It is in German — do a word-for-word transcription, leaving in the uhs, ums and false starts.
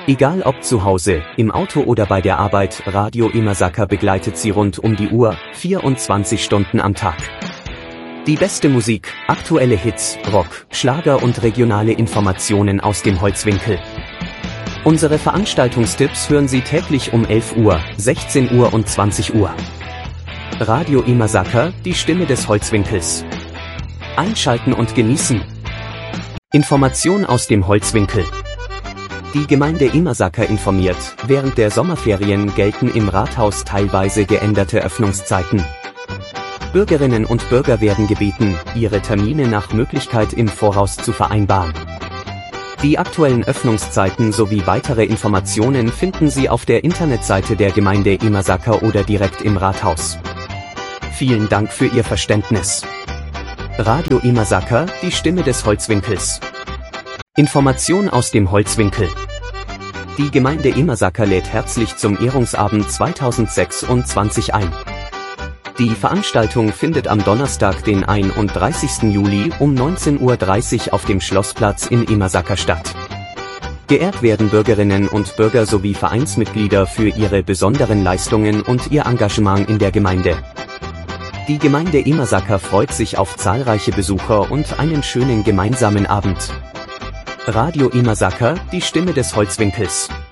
Egal ob zu Hause, im Auto oder bei der Arbeit, Radio Imasaka begleitet Sie rund um die Uhr, vierundzwanzig Stunden am Tag. Die beste Musik, aktuelle Hits, Rock, Schlager und regionale Informationen aus dem Holzwinkel. Unsere Veranstaltungstipps hören Sie täglich um elf Uhr, sechzehn Uhr und zwanzig Uhr. Radio Imasaka, die Stimme des Holzwinkels. Einschalten und genießen. Information aus dem Holzwinkel. Die Gemeinde Imasaka informiert, während der Sommerferien gelten im Rathaus teilweise geänderte Öffnungszeiten. Bürgerinnen und Bürger werden gebeten, ihre Termine nach Möglichkeit im Voraus zu vereinbaren. Die aktuellen Öffnungszeiten sowie weitere Informationen finden Sie auf der Internetseite der Gemeinde Imasaka oder direkt im Rathaus. Vielen Dank für Ihr Verständnis. Radio Imasaka, die Stimme des Holzwinkels. Information aus dem Holzwinkel. Die Gemeinde Imasaka lädt herzlich zum Ehrungsabend zweitausendsechsundzwanzig ein. Die Veranstaltung findet am Donnerstag, den einunddreißigsten Juli um neunzehn Uhr dreißig auf dem Schlossplatz in Imasaka statt. Geehrt werden Bürgerinnen und Bürger sowie Vereinsmitglieder für ihre besonderen Leistungen und ihr Engagement in der Gemeinde. Die Gemeinde Imasaka freut sich auf zahlreiche Besucher und einen schönen gemeinsamen Abend. Radio Imasaka, die Stimme des Holzwinkels.